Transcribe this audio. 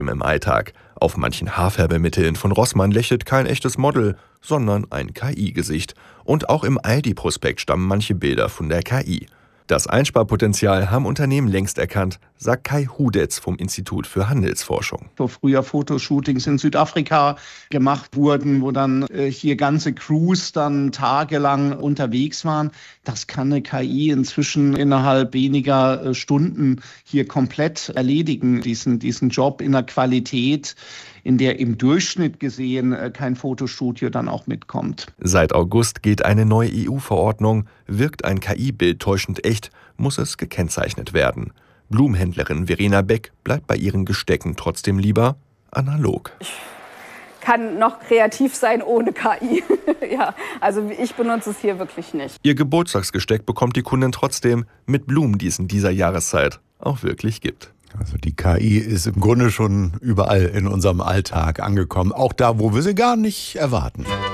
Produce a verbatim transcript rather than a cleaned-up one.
im Alltag. Auf manchen Haarfärbemitteln von Rossmann lächelt kein echtes Model, sondern ein K I-Gesicht. Und auch im Aldi-Prospekt stammen manche Bilder von der K I. Das Einsparpotenzial haben Unternehmen längst erkannt, sagt Kai Hudetz vom Institut für Handelsforschung. Wo früher Fotoshootings in Südafrika gemacht wurden, wo dann äh, hier ganze Crews dann tagelang unterwegs waren, das kann eine K I inzwischen innerhalb weniger äh, Stunden hier komplett erledigen, diesen, diesen Job in der Qualität, in der im Durchschnitt gesehen äh, kein Fotostudio dann auch mitkommt. Seit August gilt eine neue E U-Verordnung. Wirkt ein K I-Bild täuschend echt, muss es gekennzeichnet werden. Blumenhändlerin Verena Beck bleibt bei ihren Gestecken trotzdem lieber analog. Ich kann noch kreativ sein ohne K I. Ja, also ich benutze es hier wirklich nicht. Ihr Geburtstagsgesteck bekommt die Kundin trotzdem mit Blumen, die es in dieser Jahreszeit auch wirklich gibt. Also die K I ist im Grunde schon überall in unserem Alltag angekommen, auch da, wo wir sie gar nicht erwarten.